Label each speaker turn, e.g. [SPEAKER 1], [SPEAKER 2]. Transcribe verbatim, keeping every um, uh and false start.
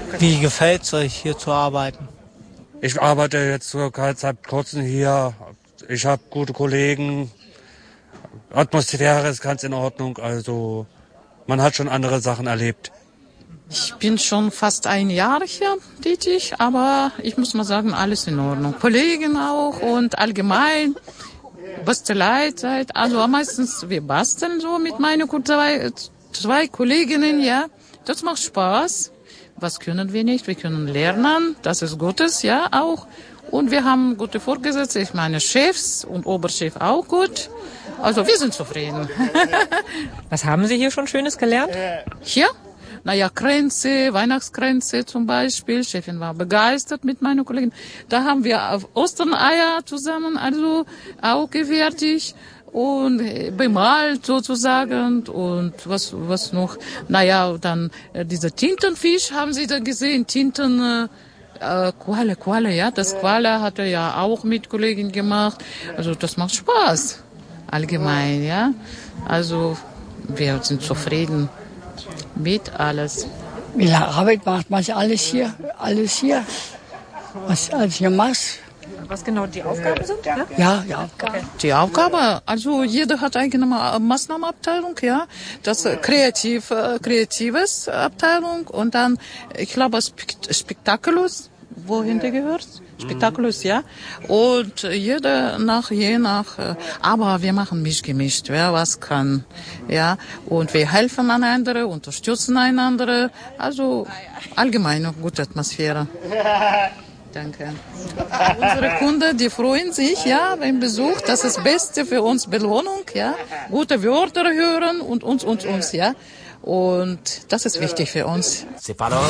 [SPEAKER 1] Wie gefällt es euch, hier zu arbeiten?
[SPEAKER 2] Ich arbeite jetzt sogar seit kurzem hier. Ich habe gute Kollegen. Atmosphäre ist ganz in Ordnung. Also man hat schon andere Sachen erlebt.
[SPEAKER 3] Ich bin schon fast ein Jahr hier tätig, aber ich muss mal sagen, alles in Ordnung. Kollegen auch und allgemein Bastelei-Zeit. Also meistens wir basteln so mit meinen zwei, zwei Kolleginnen, ja. Das macht Spaß. Was können wir nicht? Wir können lernen. Das ist Gutes, ja, auch. Und wir haben gute Vorgesetzte. Ich meine Chefs und Oberchef auch gut. Also wir sind zufrieden.
[SPEAKER 4] Was haben Sie hier schon Schönes gelernt?
[SPEAKER 3] Hier? Naja, Kränze, Weihnachtskränze zum Beispiel. Chefin war begeistert mit meinen Kollegen. Da haben wir auf Osterneier zusammen, also auch gefertigt und bemalt sozusagen. Und was, was noch? Naja, dann äh, dieser Tintenfisch haben Sie da gesehen, Tinten, äh, Koala, Koala, ja. Das Koala hat er ja auch mit Kollegen gemacht. Also das macht Spaß. Allgemein, ja. Also wir sind zufrieden. Mit alles.
[SPEAKER 5] Wie lange Arbeit macht man alles hier? Alles hier? Was alles hier machst?
[SPEAKER 4] Was genau die Aufgaben sind? Ja,
[SPEAKER 5] ja. ja.
[SPEAKER 3] Okay. Die Aufgabe, also jeder hat eigene Maßnahmenabteilung, ja. Das kreativ, kreatives Abteilung und dann, ich glaube, Spektakulus, wohin der gehört? Spektakulus, ja. Und jeder nach, je nach, aber wir machen mich gemischt, wer was kann, ja. Und wir helfen einander, unterstützen einander. Also allgemein eine gute Atmosphäre. Danke. Unsere Kunden, die freuen sich, ja, beim Besuch. Das ist das Beste für uns, Belohnung, ja. Gute Wörter hören und uns, uns, uns, ja. Und das ist wichtig für uns.